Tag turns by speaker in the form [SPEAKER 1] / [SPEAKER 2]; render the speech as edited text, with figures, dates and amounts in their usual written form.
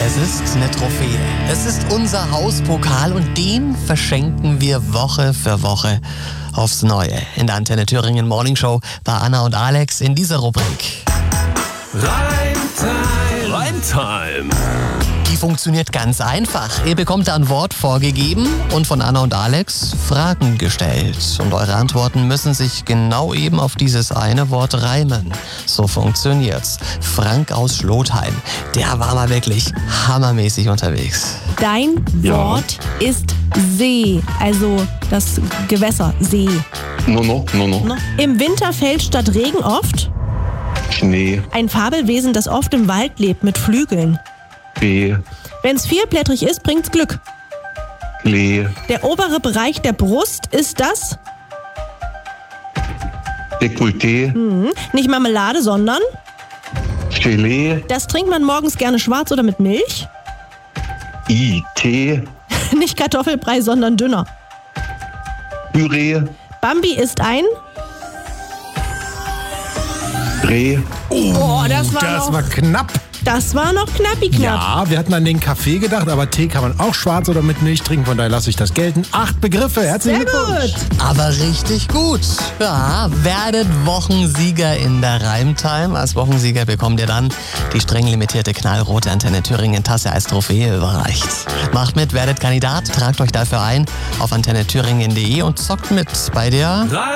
[SPEAKER 1] Es ist eine Trophäe. Es ist unser Hauspokal und den verschenken wir Woche für Woche aufs Neue. In der Antenne Thüringen Morning Show bei Anna und Alex in dieser Rubrik.
[SPEAKER 2] Reimtime.
[SPEAKER 1] Die funktioniert ganz einfach. Ihr bekommt ein Wort vorgegeben und von Anna und Alex Fragen gestellt. Und eure Antworten müssen sich genau eben auf dieses eine Wort reimen. So funktioniert's. Frank aus Schlotheim, der war mal wirklich hammermäßig unterwegs.
[SPEAKER 3] Dein Wort ist See, also das Gewässer See.
[SPEAKER 4] No.
[SPEAKER 3] Im Winter fällt statt Regen oft
[SPEAKER 4] Schnee.
[SPEAKER 3] ein Fabelwesen, das oft im Wald lebt mit Flügeln.
[SPEAKER 4] B.
[SPEAKER 3] Wenn's vierblättrig ist, bringt's Glück.
[SPEAKER 4] Klee.
[SPEAKER 3] Der obere Bereich der Brust ist das,
[SPEAKER 4] Dekolleté.
[SPEAKER 3] nicht Marmelade, sondern
[SPEAKER 4] Gelee.
[SPEAKER 3] das trinkt man morgens gerne schwarz oder mit Milch.
[SPEAKER 4] Tee.
[SPEAKER 3] Nicht Kartoffelbrei, sondern dünner.
[SPEAKER 4] Püree.
[SPEAKER 3] Bambi ist ein...
[SPEAKER 4] Dreh.
[SPEAKER 3] Oh, das
[SPEAKER 5] war knapp.
[SPEAKER 3] Das war noch knappi-knapp.
[SPEAKER 5] Ja, wir hatten an den Kaffee gedacht, aber Tee kann man auch schwarz oder mit Milch trinken, von daher lasse ich das gelten. 8 Begriffe, herzlichen
[SPEAKER 3] Sehr
[SPEAKER 5] Glückwunsch.
[SPEAKER 3] gut.
[SPEAKER 1] Aber richtig gut. Ja, werdet Wochensieger in der Reimtime. Als Wochensieger bekommt ihr dann die streng limitierte knallrote Antenne Thüringen Tasse als Trophäe überreicht. Macht mit, werdet Kandidat, tragt euch dafür ein auf antennethüringen.de und zockt mit bei der